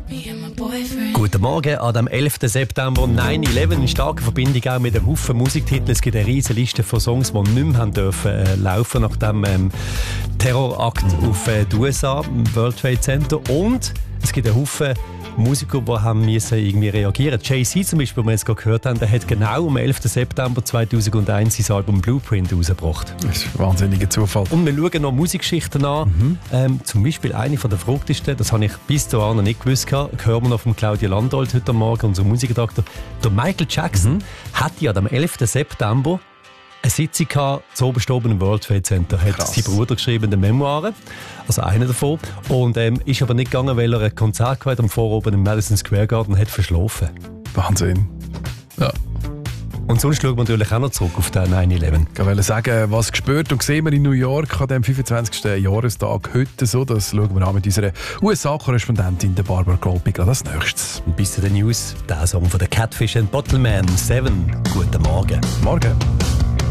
Guten Morgen an dem 11. September 9/11 in starker Verbindung auch mit einem Haufen Musiktiteln. Es gibt eine riesige Liste von Songs, die nicht mehr haben dürfen laufen nach dem Terrorakt auf die USA, im World Trade Center. Und es gibt einen Haufen Musiker, die haben müssen irgendwie reagieren. Jay-Z zum Beispiel, den wir jetzt gerade gehört haben, der hat genau am 11. September 2001 sein Album Blueprint rausgebracht. Das ist ein wahnsinniger Zufall. Und wir schauen noch Musikgeschichten an. Zum Beispiel eine von der verrücktesten, das habe ich bis dahin noch nicht gewusst, hören wir noch von Claudia Landolt heute Morgen, unser Musikredakteur. Der Michael Jackson hat ja am 11. September eine Sitzung gehabt, zu oberst oben im World Trade Center. Hat sein Bruder geschrieben in den Memoiren, also einer davon. Und ist aber nicht gegangen, weil er ein Konzert gehabt am Vorabend im Madison Square Garden und hat verschlafen. Wahnsinn. Ja. Und sonst schauen wir natürlich auch noch zurück auf den 9/11. Ich wollte sagen, was gespürt und gesehen wir in New York an dem 25. Jahrestag heute so, das schauen wir an mit unserer USA-Korrespondentin Barbara Kolpig als nächstes. Und bis zu den News, der Song von der Catfish and Bottleman 7. Guten Morgen. Morgen.